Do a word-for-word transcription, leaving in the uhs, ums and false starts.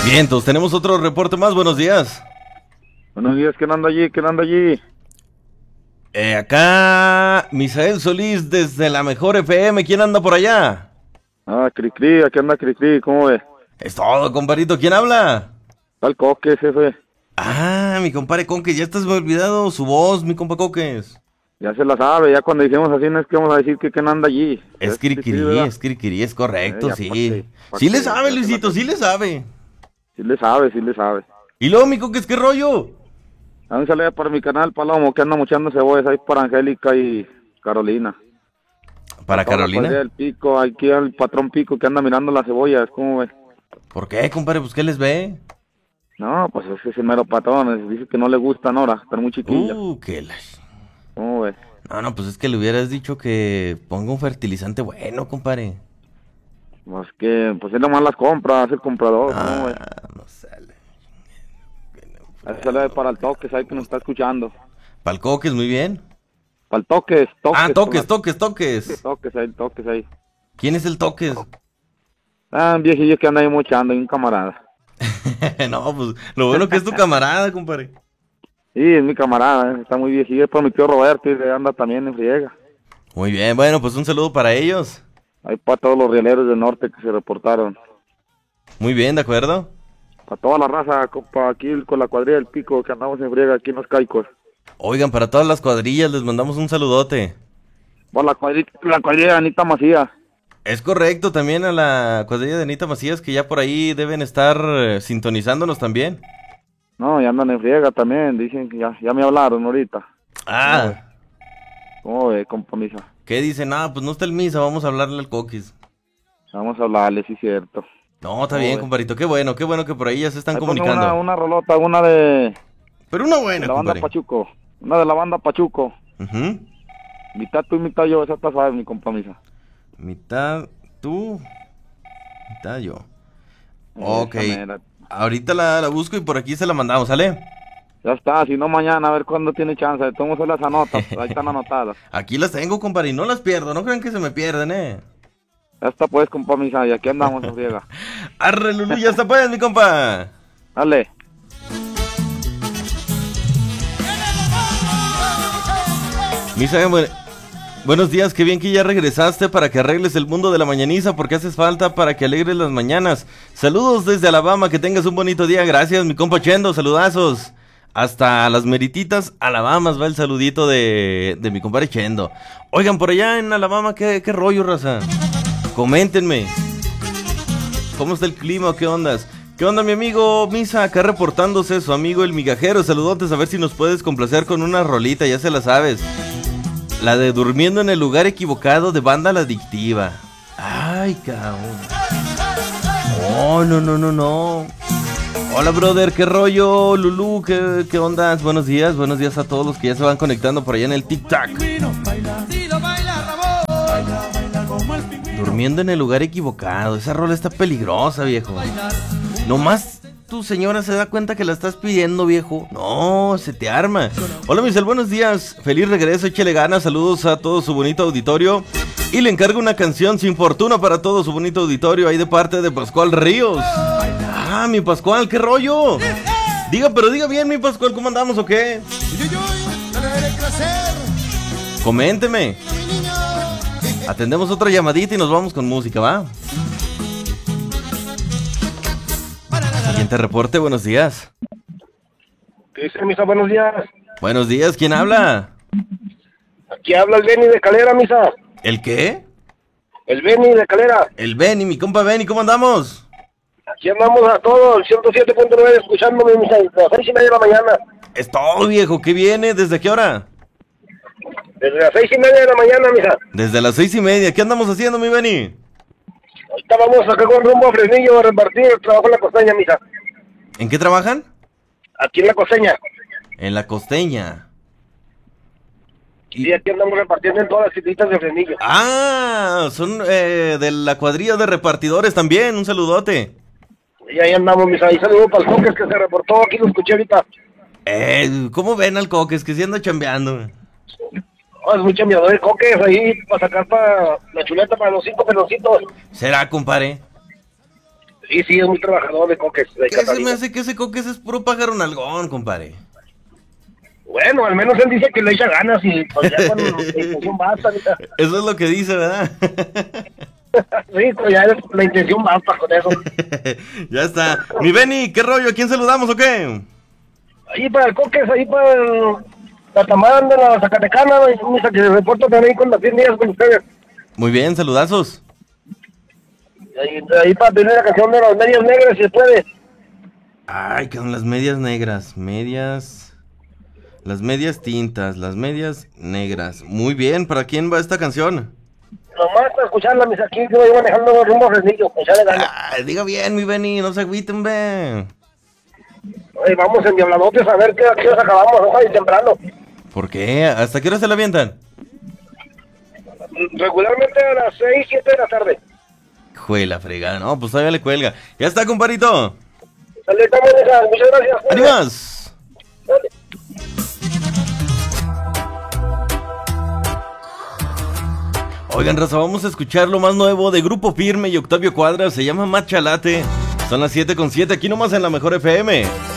Bien, entonces tenemos otro reporte más. Buenos días. Buenos días, ¿quién anda allí? ¿Quién anda allí? Eh, acá, Misael Solís desde la Mejor F M. ¿Quién anda por allá? Ah, Cricri, aquí anda Cricri, ¿cómo ve? Es todo, comparito. ¿Quién habla? Al Coques, jefe. Ah, mi compadre Coques. Ya estás olvidado su voz, mi compa Coques. Ya se la sabe, ya cuando dijimos así no es que vamos a decir que quién anda allí. Es Cricri, es Cricri, es correcto, Eh, sí. pa' qué, pa' Sí le qué, sabe, ya se Luisito, la- sí le sabe. Sí le sabe, sí le sabe. Y luego, mi Coques, ¿qué rollo? A un saludo para mi canal Palomo, que anda mochando cebollas ahí para Angélica y Carolina. ¿Para Toda la cuadrilla Carolina? del Pico, aquí al patrón Pico que anda mirando las cebollas, ¿cómo ve? ¿Por qué, compadre? Pues, ¿qué les ve? No, pues ese es el mero patrón, dice que no le gustan ahora, están muy chiquillas. Uh, qué la... ¿Cómo ve? No, no, pues es que le hubieras dicho que ponga un fertilizante bueno, compadre. Pues que, pues él nomás las compra, es el comprador, ¿cómo ve? Ah, no sale. Ahí sale para el Toques, ahí que nos está escuchando. Pa'l Coques, muy bien. Para el Toques, Toques. Ah, con Toques, la- Toques, Toques. Toques ahí, Toques ahí. ¿Quién es el Toques? Ah, un viejillo que anda ahí mochando y un camarada. No, pues lo bueno que es tu camarada, compadre. Sí, es mi camarada, eh, está muy viejillo, es por mi tío Roberto y le anda también en friega. Muy bien, bueno, pues un saludo para ellos. Ahí para todos los rieleros del norte que se reportaron. Muy bien, ¿de acuerdo? Para toda la raza, compa, aquí con la cuadrilla del Pico que andamos en friega aquí en los Caicos. Oigan, para todas las cuadrillas les mandamos un saludote. Por la cuadrilla, la cuadrilla de Anita Macía. Es correcto, también a la cuadrilla de Anita Macías, que ya por ahí deben estar eh, sintonizándonos también. No, ya andan en friega también, dicen que ya, ya me hablaron ahorita. Ah, ¿Cómo ve, compa Misa? ¿qué dicen? Ah, pues no está el misa, vamos a hablarle al Coquis. Vamos a hablarle, sí, cierto. No, está Oh, bien, güey. comparito, qué bueno, qué bueno que por ahí ya se están Ahí ponme comunicando. Una, una rolota, una de, Pero una de buena, la banda compadre. Pachuco. Una de la banda Pachuco. Ujú. Mitad tú y mitad yo, esa está suave, mi compa Misa. Mitad tú, mitad yo. Esa Ok, mera. ahorita la, la busco y por aquí se la mandamos, ¿sale? Ya está, si no mañana, a ver cuándo tiene chance. De todos modos se las anota, ahí están anotadas. Aquí las tengo, compadre, y no las pierdo, no crean que se me pierden, ¿eh? Ya está pues, compa Misa, y aquí andamos en friega. Arre, Lulú, ya está pues, mi compa. Dale. Misa, bu- buenos días, qué bien que ya regresaste para que arregles el mundo de la mañaniza, porque haces falta para que alegres las mañanas. Saludos desde Alabama, que tengas un bonito día, gracias, mi compa Chendo, saludazos. Hasta las Merititas, Alabama, va el saludito de, de mi compadre Chendo. Oigan, por allá en Alabama, ¿qué, qué rollo, raza? Coméntenme. ¿Cómo está el clima? ¿Qué ondas? ¿Qué onda, mi amigo Misa? Acá reportándose su amigo el migajero. Saludotes, a ver si nos puedes complacer con una rolita, ya se la sabes. La de Durmiendo en el lugar equivocado de Banda La Adictiva. Ay, cabrón. Oh, no, no, no, no. Hola, brother, ¿qué rollo? Lulú, ¿qué, qué ondas? Buenos días, buenos días a todos los que ya se van conectando por allá en el TikTok. Durmiendo en el lugar equivocado. Esa rola está peligrosa, viejo. Nomás tu señora se da cuenta que la estás pidiendo, viejo. No, se te arma. Hola, Michelle, buenos días. Feliz regreso, échele ganas. Saludos a todo su bonito auditorio. Y le encargo una canción sin fortuna para todo su bonito auditorio. Ahí de parte de Pascual Ríos. Ah, mi Pascual, ¿qué rollo? Diga, pero diga bien, mi Pascual, ¿cómo andamos o qué? Coménteme. Atendemos otra llamadita y nos vamos con música, ¿va? Siguiente reporte, buenos días. ¿Qué dice, Misa? Buenos días. Buenos días, ¿quién habla? Aquí habla el Benny de Calera, Misa. ¿El qué? El Benny de Calera. El Benny, mi compa Benny, ¿cómo andamos? Aquí andamos a todo, el ciento siete punto nueve, escuchándome, Misa, a las seis y media de la mañana. Es todo, viejo, ¿qué viene? ¿Desde qué hora? Desde las seis y media de la mañana, Misa. Desde las seis y media, ¿qué andamos haciendo, mi Benny? Ahorita vamos acá con rumbo a Fresnillo a repartir el trabajo en la costeña, Misa. ¿En qué trabajan? Aquí en la costeña. En la costeña. Y aquí andamos repartiendo en todas las citas de Fresnillo. Ah, son eh, de la cuadrilla de repartidores también, un saludote. Y ahí andamos, Misa. Y saludo para el Coques que se reportó, aquí lo escuché ahorita. Eh, ¿cómo ven al Coques? Que si anda chambeando. Oh, es muy chambeador el Coques ahí para sacar para la chuleta para los cinco peloncitos. ¿Será, compadre? Sí, sí, es muy trabajador de Coques. De ¿Qué se Catalina. me hace que ese Coques es puro pájaro nalgón, compadre? Bueno, al menos él dice que le echa ganas y pues ya con la intención basta. Mira. Eso es lo que dice, ¿verdad? Sí, pues ya la intención basta con eso. Ya está. Mi Benny, ¿qué rollo? ¿A quién saludamos o qué? Ahí para el Coques, ahí para el, la Tamarán de la Zacatecana, misa que reporto también con las cien días con ustedes. Muy bien, saludazos. Ahí, ahí para tener la canción de las medias negras, si se puede. Ay, que son las medias negras. Medias. Las medias tintas, las medias negras. Muy bien, ¿para quién va esta canción? Nomás para escucharla, mis aquí, que voy manejando rumbo a Fresnillo, echarle ganas. Ay, diga bien, mi Benny, no se agüiten, ve. Oye, vamos en Diabladotes a ver qué aquí nos acabamos, ojalá y temprano. ¿Por qué? ¿Hasta qué hora se la avientan? Regularmente a las seis, siete de la tarde. Juela, fregada, no, pues todavía le cuelga. Ya está, comparito. Sale, estamos, hija. Muchas gracias. ¡Ánimos! Dale. Oigan, raza, vamos a escuchar lo más nuevo de Grupo Firme y Octavio Cuadra. Se llama Machalate. Son las siete con siete, aquí nomás en la Mejor F M.